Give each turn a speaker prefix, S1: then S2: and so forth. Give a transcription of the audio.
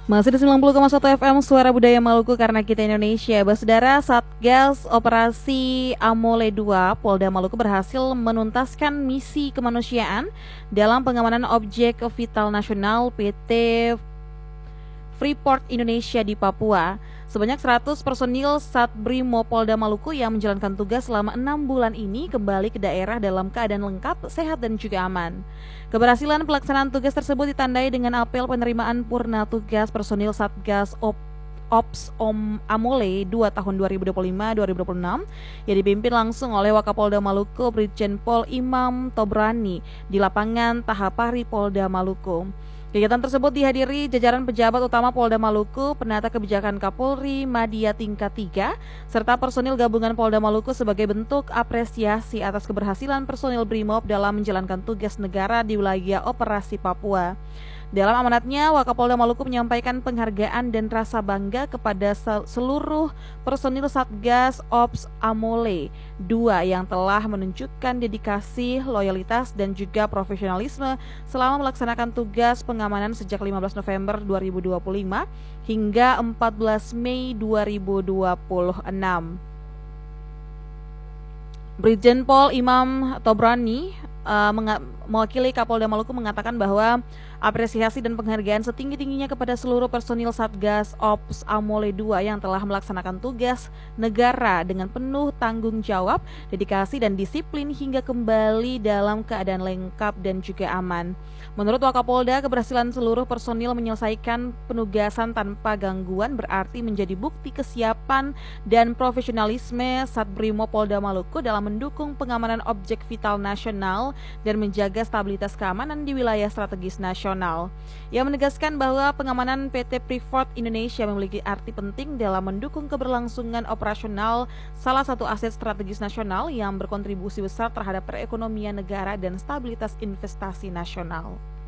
S1: Masih di 90,1 FM Suara Budaya Maluku karena kita Indonesia. Saudara, Satgas Operasi Amole 2 Polda Maluku berhasil menuntaskan misi kemanusiaan dalam pengamanan objek vital nasional PT Freeport Indonesia di Papua. Sebanyak 100 personil Satbrimo Polda Maluku yang menjalankan tugas selama 6 bulan ini kembali ke daerah dalam keadaan lengkap, sehat dan juga aman. Keberhasilan pelaksanaan tugas tersebut ditandai dengan apel penerimaan purna tugas personil Satgas Ops Amole 2 tahun 2025-2026 yang dipimpin langsung oleh Wakapolda Maluku Brigjen Pol Imam Tobrani di lapangan Tahapari Polda Maluku. Kegiatan tersebut dihadiri jajaran pejabat utama Polda Maluku, penata kebijakan Kapolri Madya tingkat 3, serta personil gabungan Polda Maluku sebagai bentuk apresiasi atas keberhasilan personil Brimob dalam menjalankan tugas negara di wilayah operasi Papua. Dalam amanatnya, Wakapolda Maluku menyampaikan penghargaan dan rasa bangga kepada seluruh personil Satgas Ops Amole 2 yang telah menunjukkan dedikasi, loyalitas, dan juga profesionalisme selama melaksanakan tugas pengamanan sejak 15 November 2025 hingga 14 Mei 2026. Brigjen Pol Imam Tobrani mewakili Kapolda Maluku mengatakan bahwa apresiasi dan penghargaan setinggi-tingginya kepada seluruh personil Satgas Ops Amole 2 yang telah melaksanakan tugas negara dengan penuh tanggung jawab, dedikasi dan disiplin hingga kembali dalam keadaan lengkap dan juga aman. Menurut Wakapolda, keberhasilan seluruh personil menyelesaikan penugasan tanpa gangguan berarti menjadi bukti kesiapan dan profesionalisme Satbrimo Polda Maluku dalam mendukung pengamanan objek vital nasional dan menjaga stabilitas keamanan di wilayah strategis nasional. Ia menegaskan bahwa pengamanan PT Freeport Indonesia memiliki arti penting dalam mendukung keberlangsungan operasional salah satu aset strategis nasional yang berkontribusi besar terhadap perekonomian negara dan stabilitas investasi nasional.